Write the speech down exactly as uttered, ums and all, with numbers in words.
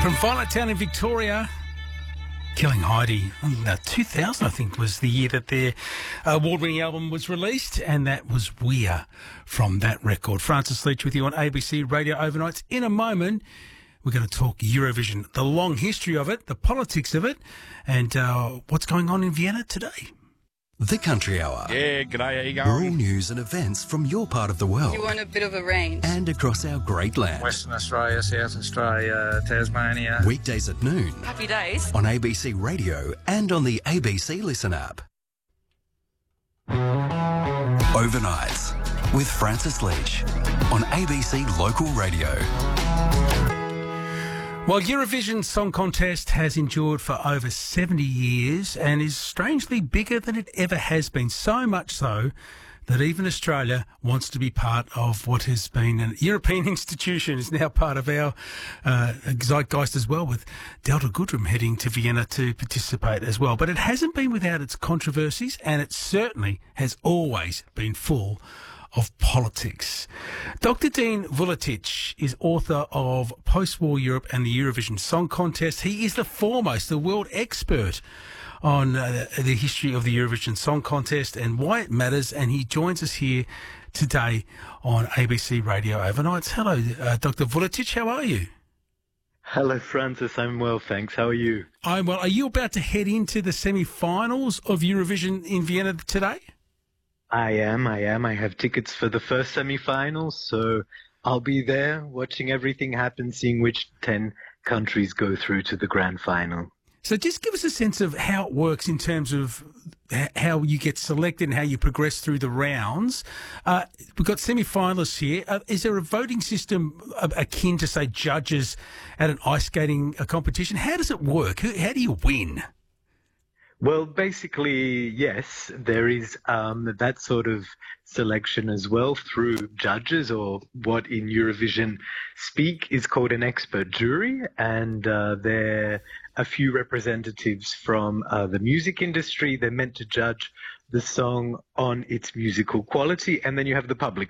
From Violet Town in Victoria, Killing Heidi. Uh, two thousand, I think, was the year that their award-winning album was released, and that was We're from that record. Francis Leach with you on A B C Radio Overnights. In a moment, we're going to talk Eurovision, the long history of it, the politics of it, and uh, what's going on in Vienna today. The Country Hour. Yeah, g'day, how you We're all going? news and events from your part of the world. You want a bit of a range. And across our great land. Western Australia, South Australia, Tasmania. Weekdays at noon. Happy days. On A B C Radio and on the A B C Listen app. Overnights with Francis Leach on A B C Local Radio. Well, Eurovision Song Contest has endured for over seventy years and is strangely bigger than it ever has been, so much so that even Australia wants to be part of what has been an European institution, is now part of our uh, zeitgeist as well, with Delta Goodrem heading to Vienna to participate as well. But it hasn't been without its controversies, and it certainly has always been full of politics. Doctor Dean Vuletic is author of Post-War Europe and the Eurovision Song Contest. He is the foremost, the world expert on uh, the history of the Eurovision Song Contest and why it matters, and he joins us here today on A B C Radio Overnights. Hello, uh, Doctor Vuletic, how are you? Hello, Francis. I'm well, thanks. How are you? I'm well. Are you about to head into the semi-finals of Eurovision in Vienna today? I am, I am. I have tickets for the first semi-finals, so I'll be there watching everything happen, seeing which ten countries go through to the grand final. So just give us a sense of how it works in terms of how you get selected and how you progress through the rounds. Uh, we've got semi-finalists here. Uh, is there a voting system akin to, say, judges at an ice skating uh, competition? How does it work? How do you win? Well, basically, yes, there is um, that sort of selection as well through judges, or what in Eurovision speak is called an expert jury, and uh, there are a few representatives from uh, the music industry. They're meant to judge the song on its musical quality, and then you have the public